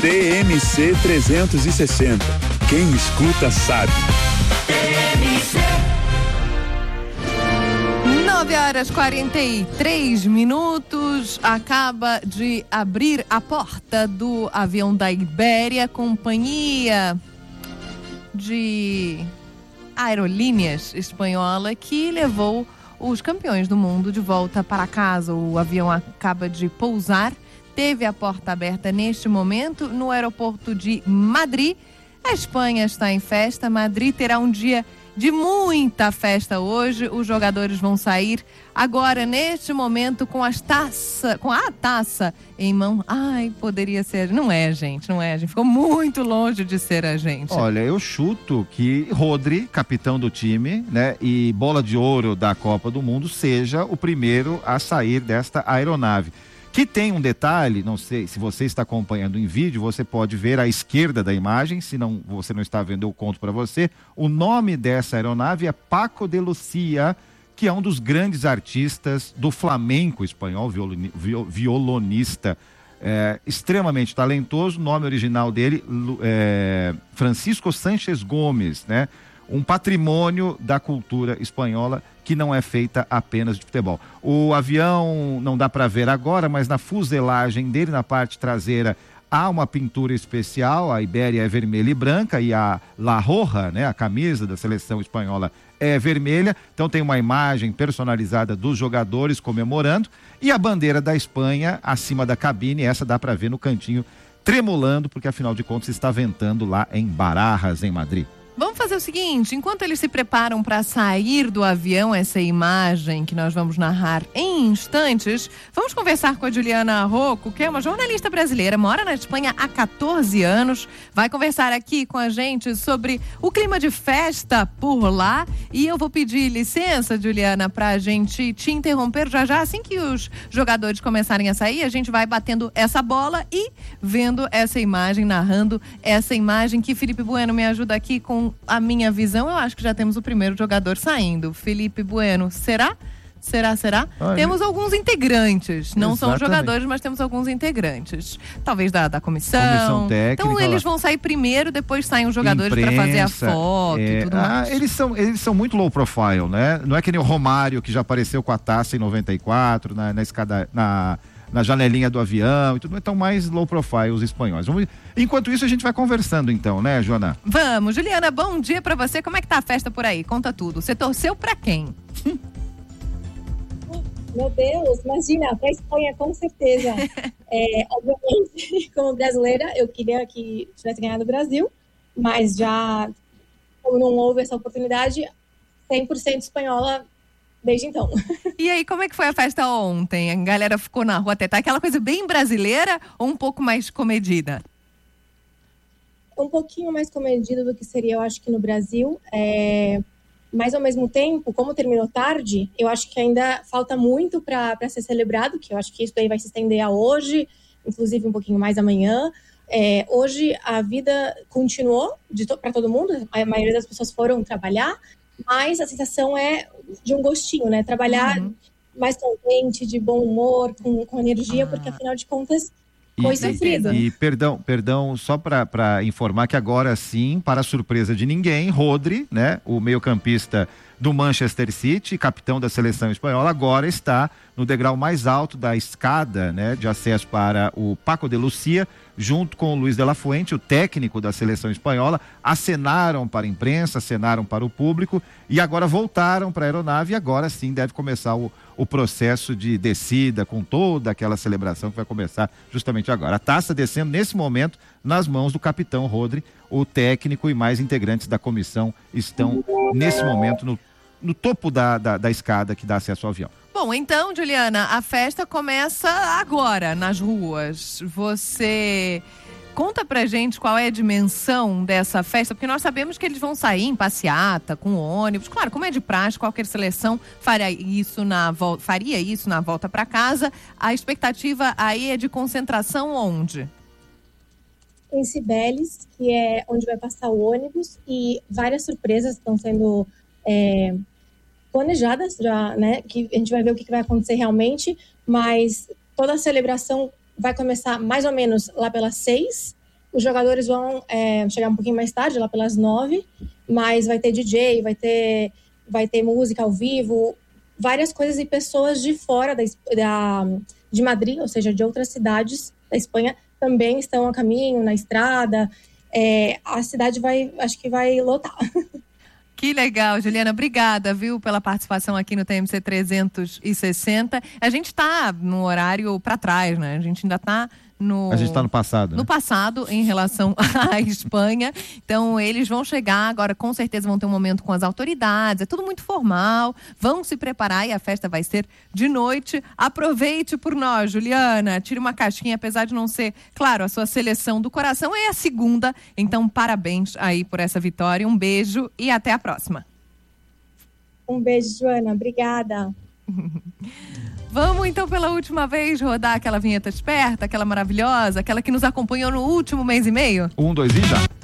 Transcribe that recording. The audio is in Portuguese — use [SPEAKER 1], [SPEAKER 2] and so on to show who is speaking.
[SPEAKER 1] TMC 360. Quem escuta sabe.
[SPEAKER 2] 9h43. Acaba de abrir a porta do avião da Ibéria, companhia de aerolíneas espanhola, que levou os campeões do mundo de volta para casa. O avião acaba de pousar, teve a porta aberta neste momento no aeroporto de Madrid. A Espanha está em festa. Madrid terá um dia de muita festa hoje. Os jogadores vão sair agora, neste momento, com a taça em mão. Ai, poderia ser. Não é, gente. Ficou muito longe de ser a gente.
[SPEAKER 3] Olha, eu chuto que Rodri, capitão do time, né, e bola de ouro da Copa do Mundo, seja o primeiro a sair desta aeronave. Que tem um detalhe, não sei se você está acompanhando em vídeo, você pode ver à esquerda da imagem, se não, você não está vendo, eu conto para você. O nome dessa aeronave é Paco de Lucía, que é um dos grandes artistas do flamenco espanhol, violonista, extremamente talentoso. O nome original dele é Francisco Sánchez Gomes, né? Um patrimônio da cultura espanhola que não é feita apenas de futebol. O avião não dá para ver agora, mas na fuselagem dele, na parte traseira, há uma pintura especial. A Ibéria é vermelha e branca e a La Roja, né, a camisa da seleção espanhola, é vermelha. Então tem uma imagem personalizada dos jogadores comemorando e a bandeira da Espanha acima da cabine. Essa dá para ver no cantinho tremulando, porque afinal de contas está ventando lá em Barajas, em Madrid.
[SPEAKER 2] Vamos fazer o seguinte, enquanto eles se preparam para sair do avião, essa imagem que nós vamos narrar em instantes, vamos conversar com a Juliana Rocco, que é uma jornalista brasileira, mora na Espanha há 14 anos, vai conversar aqui com a gente sobre o clima de festa por lá. E eu vou pedir licença, Juliana, para a gente te interromper já, assim que os jogadores começarem a sair, a gente vai batendo essa bola e vendo essa imagem, narrando essa imagem, que Felipe Bueno me ajuda aqui com a minha visão. Eu acho que já temos o primeiro jogador saindo. Felipe Bueno, será? Olha, temos alguns integrantes, não são jogadores, mas temos alguns integrantes. Talvez da comissão técnica. Então eles vão sair primeiro, depois saem os jogadores para fazer a foto e tudo mais.
[SPEAKER 3] Eles são muito low profile, né? Não é que nem o Romário, que já apareceu com a taça em 94, na escada, na janelinha do avião e tudo, então mais low profile os espanhóis. Enquanto isso, a gente vai conversando então, né, Joana?
[SPEAKER 2] Vamos. Juliana, bom dia pra você. Como é que tá a festa por aí? Conta tudo. Você torceu pra quem?
[SPEAKER 4] Meu Deus, imagina, pra Espanha, com certeza. Obviamente, como brasileira, eu queria que tivesse ganhado o Brasil, mas já, como não houve essa oportunidade, 100% espanhola desde então.
[SPEAKER 2] E aí, como é que foi a festa ontem? A galera ficou na rua até tá aquela coisa bem brasileira ou um pouco mais comedida?
[SPEAKER 4] Um pouquinho mais comedida do que seria, eu acho, que no Brasil. Mas, ao mesmo tempo, como terminou tarde, eu acho que ainda falta muito para ser celebrado, que eu acho que isso daí vai se estender a hoje, inclusive um pouquinho mais amanhã. Hoje, a vida continuou para todo mundo, a maioria das pessoas foram trabalhar, mas a sensação é de um gostinho, né? Trabalhar mais contente, de bom humor, com energia, porque afinal de contas foi sofrido.
[SPEAKER 3] E perdão, só para informar que agora sim, para a surpresa de ninguém, Rodri, né, o meio-campista do Manchester City, capitão da seleção espanhola, agora está no degrau mais alto da escada, né, de acesso para o Paco de Lucía, junto com o Luis de la Fuente, o técnico da seleção espanhola. Acenaram para a imprensa, acenaram para o público e agora voltaram para a aeronave, e agora sim deve começar o processo de descida, com toda aquela celebração que vai começar justamente agora. A taça descendo nesse momento nas mãos do capitão Rodri. O técnico e mais integrantes da comissão estão nesse momento no topo da escada que dá acesso ao avião.
[SPEAKER 2] Bom, então, Juliana, a festa começa agora nas ruas. Você conta pra gente qual é a dimensão dessa festa, porque nós sabemos que eles vão sair em passeata, com ônibus. Claro, como é de praxe, qualquer seleção faria isso na volta para casa. A expectativa aí é de concentração onde?
[SPEAKER 4] Em Cibeles, que é onde vai passar o ônibus, e várias surpresas estão sendo planejadas já, né? Que a gente vai ver o que vai acontecer realmente, mas toda a celebração vai começar mais ou menos lá pelas 6, Os jogadores vão chegar um pouquinho mais tarde, lá pelas 9, mas vai ter DJ, vai ter música ao vivo, várias coisas, e pessoas de fora de Madrid, ou seja, de outras cidades da Espanha, também estão a caminho, na estrada. A cidade acho que vai lotar.
[SPEAKER 2] Que legal, Juliana. Obrigada, viu, pela participação aqui no TMC 360. A gente está no horário para trás, né? A gente ainda está
[SPEAKER 3] A gente está no passado.
[SPEAKER 2] No passado, em relação à Espanha. Então, eles vão chegar agora, com certeza vão ter um momento com as autoridades. É tudo muito formal. Vão se preparar e a festa vai ser de noite. Aproveite por nós, Juliana. Tire uma casquinha, apesar de não ser, claro, a sua seleção do coração é a segunda. Então, parabéns aí por essa vitória. Um beijo e até a próxima.
[SPEAKER 4] Um beijo, Joana. Obrigada.
[SPEAKER 2] Vamos então pela última vez rodar aquela vinheta esperta, aquela maravilhosa, aquela que nos acompanhou no último mês e meio?
[SPEAKER 3] 1, 2 e já!